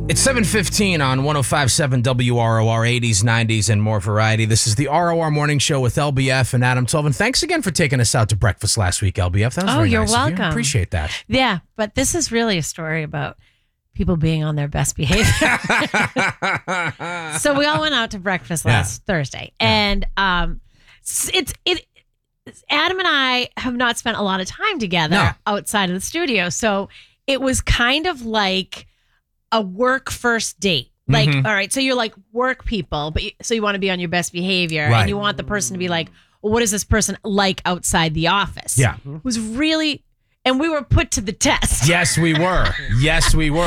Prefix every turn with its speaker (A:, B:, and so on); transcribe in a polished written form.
A: It's 7:15 on 105.7 WROR, 80s, 90s, and more variety. This is the ROR Morning Show with LBF and Adam Tolvin. Thanks again for taking us out to breakfast last week, LBF. That was very
B: you're
A: nice of you.
B: welcome.
A: Appreciate that.
B: Yeah, but this is really a story about people being on their best behavior. So we all went out to breakfast last Thursday, and Adam and I have not spent a lot of time together outside of the studio, so it was kind of like a work first date. Like, all right, so you're like work people, but so you want to be on your best behavior, and you want the person to be like, well, what is this person like outside the office?
A: Yeah.
B: It was really, and we were put to the test.
A: Yes, we were.